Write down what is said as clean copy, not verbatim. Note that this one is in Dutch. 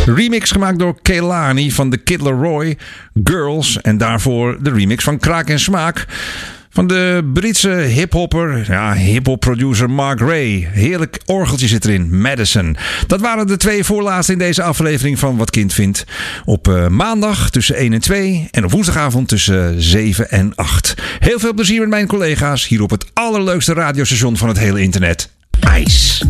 Remix gemaakt door Kehlani van The Kid Laroi, Girls. En daarvoor de remix van Kraak en Smaak van de Britse hiphop producer Mark Ray. Heerlijk orgeltje zit erin, Madison. Dat waren de 2 voorlaatste in deze aflevering van Wat Kind Vindt. Op maandag tussen 1 en 2 en op woensdagavond tussen 7 en 8. Heel veel plezier met mijn collega's hier op het allerleukste radiostation van het hele internet. IJs.